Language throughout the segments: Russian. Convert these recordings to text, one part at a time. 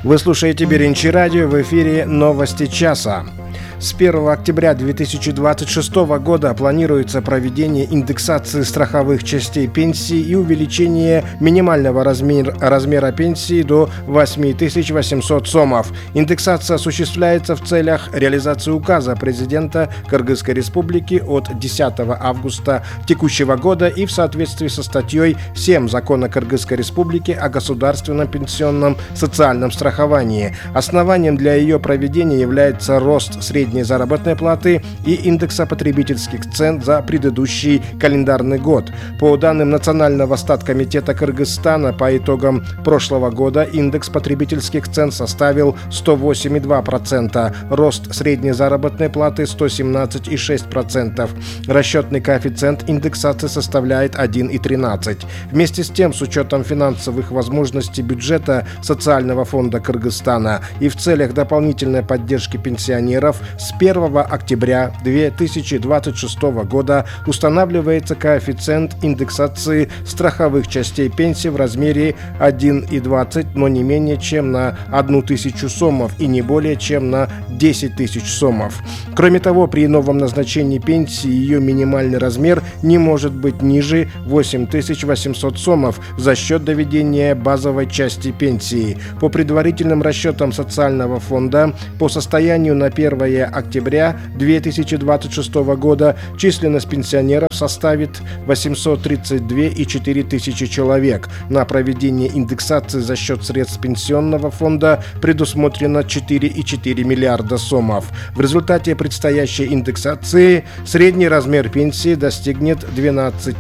Вы слушаете Беринчи радио, в эфире «Новости часа». С 1 октября 2026 года планируется проведение индексации страховых частей пенсии и увеличение минимального размера пенсии до 8800 сомов. Индексация осуществляется в целях реализации указа президента Кыргызской Республики от 10 августа текущего года и в соответствии со статьей 7 Закона Кыргызской Республики о государственном пенсионном социальном страховании. Основанием для ее проведения является рост средней заработной платы и индекса потребительских цен за предыдущий календарный год. По данным Национального статкомитета Кыргызстана, по итогам прошлого года индекс потребительских цен составил 108,2%, рост средней заработной платы 117,6%. Расчетный коэффициент индексации составляет 1,13. Вместе с тем, с учетом финансовых возможностей бюджета Социального фонда Кыргызстана и в целях дополнительной поддержки пенсионеров, с 1 октября 2026 года устанавливается коэффициент индексации страховых частей пенсии в размере 1,20, но не менее чем на 1000 сомов и не более чем на 10 тысяч сомов. Кроме того, при новом назначении пенсии ее минимальный размер не может быть ниже 8800 сомов за счет доведения базовой части пенсии. По предварительным расчетам Социального фонда, по состоянию на 1 октября 2026 года численность пенсионеров составит 832,4 тысячи человек. На проведение индексации за счет средств пенсионного фонда предусмотрено 4,4 миллиарда сомов. В результате предстоящей индексации средний размер пенсии достигнет 12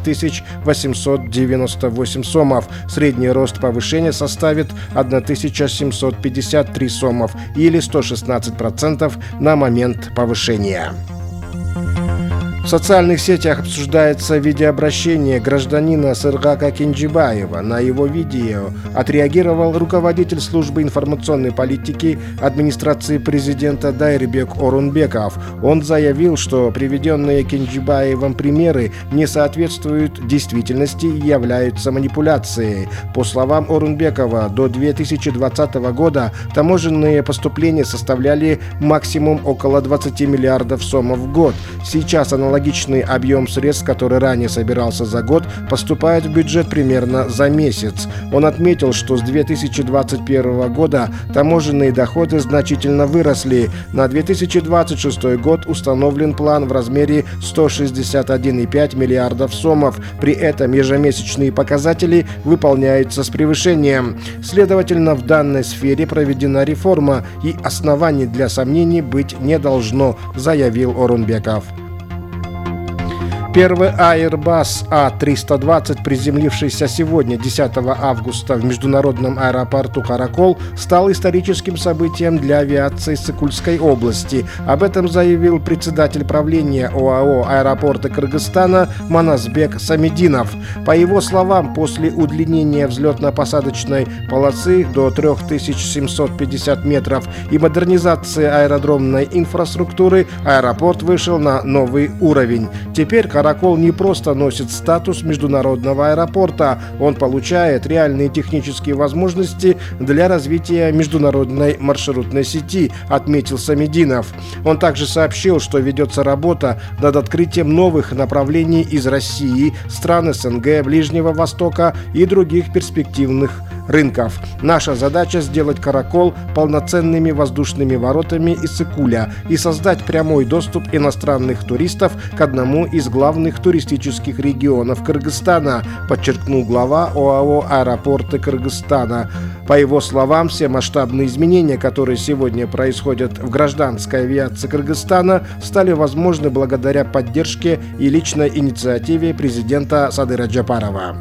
898 сомов. Средний рост повышения составит 1753 сомов или 116% на момент повышения. В социальных сетях обсуждается видеообращение гражданина Сыргака Кенджибаева. На его видео отреагировал руководитель службы информационной политики администрации президента Дайырбек Орунбеков. Он заявил, что приведенные Кенджибаевым примеры не соответствуют действительности и являются манипуляцией. По словам Орунбекова, до 2020 года таможенные поступления составляли максимум около 20 миллиардов сомов в год. Сейчас аналогичный объем средств, который ранее собирался за год, поступает в бюджет примерно за месяц. Он отметил, что с 2021 года таможенные доходы значительно выросли. На 2026 год установлен план в размере 161,5 миллиардов сомов. При этом ежемесячные показатели выполняются с превышением. Следовательно, в данной сфере проведена реформа, и оснований для сомнений быть не должно, заявил Орунбеков. Первый Airbus A320, приземлившийся сегодня, 10 августа, в международном аэропорту Каракол, стал историческим событием для авиации Сыкульской области. Об этом заявил председатель правления ОАО «Аэропорты Кыргызстана» Манасбек Самединов. По его словам, после удлинения взлетно-посадочной полосы до 3750 метров и модернизации аэродромной инфраструктуры, аэропорт вышел на новый уровень. Теперь Каракол не просто носит статус международного аэропорта, он получает реальные технические возможности для развития международной маршрутной сети, отметил Самединов. Он также сообщил, что ведется работа над открытием новых направлений из России, стран СНГ, Ближнего Востока и других перспективных рынков. Наша задача — сделать Каракол полноценными воздушными воротами из Сыкуля и создать прямой доступ иностранных туристов к одному из главных туристических регионов Кыргызстана, подчеркнул глава ОАО «Аэропорты Кыргызстана». По его словам, все масштабные изменения, которые сегодня происходят в гражданской авиации Кыргызстана, стали возможны благодаря поддержке и личной инициативе президента Садыра Джапарова.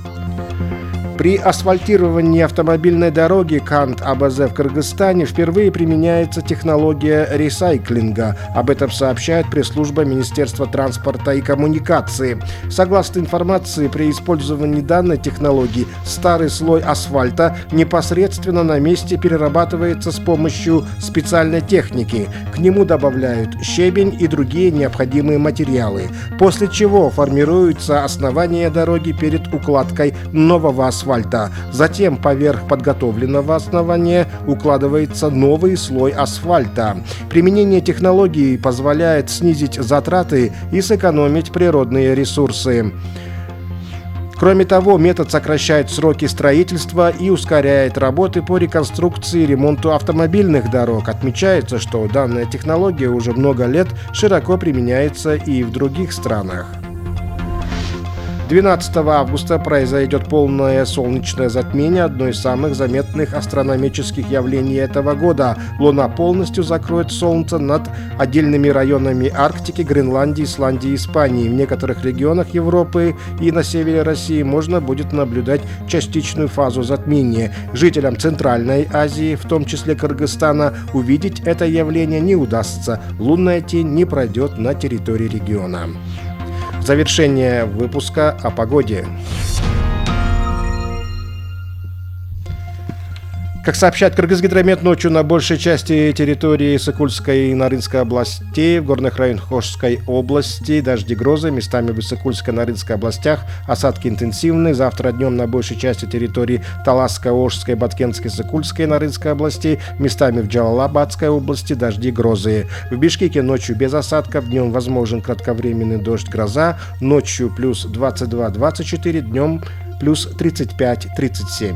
При асфальтировании автомобильной дороги Кант-Абазе в Кыргызстане впервые применяется технология ресайклинга. Об этом сообщает пресс-служба Министерства транспорта и коммуникации. Согласно информации, при использовании данной технологии старый слой асфальта непосредственно на месте перерабатывается с помощью специальной техники. К нему добавляют щебень и другие необходимые материалы, после чего формируются основания дороги перед укладкой нового асфальта асфальта. Затем поверх подготовленного основания укладывается новый слой асфальта. Применение технологии позволяет снизить затраты и сэкономить природные ресурсы. Кроме того, метод сокращает сроки строительства и ускоряет работы по реконструкции и ремонту автомобильных дорог. Отмечается, что данная технология уже много лет широко применяется и в других странах. 12 августа произойдет полное солнечное затмение, одно из самых заметных астрономических явлений этого года. Луна полностью закроет Солнце над отдельными районами Арктики, Гренландии, Исландии и Испании. В некоторых регионах Европы и на севере России можно будет наблюдать частичную фазу затмения. Жителям Центральной Азии, в том числе Кыргызстана, увидеть это явление не удастся. Лунная тень не пройдет на территории региона. Завершение выпуска о погоде. Как сообщает Кыргызгидромет, ночью на большей части территории Сыкульской и Нарынской областей, в горных районах Ошской области дожди, грозы, местами в Сыкульской и Нарынской областях осадки интенсивны. Завтра днем на большей части территории Таласской, Ошской, Баткенской, Сыкульской и Нарынской областей, местами в Джалалабадской области дожди, грозы. В Бишкеке ночью без осадков, днем возможен кратковременный дождь, гроза, ночью плюс 22-24, днем плюс 35-37.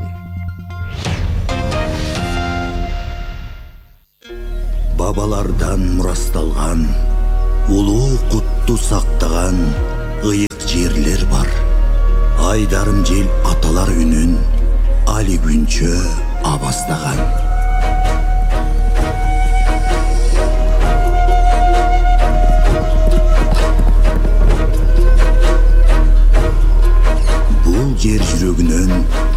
Бабалардан мурасталган, улуу кутту сактаган ыйык жерлер бар. Айдарым жел аталар үнүн али күнчө абастаган. Бул жер жүрөгүнөн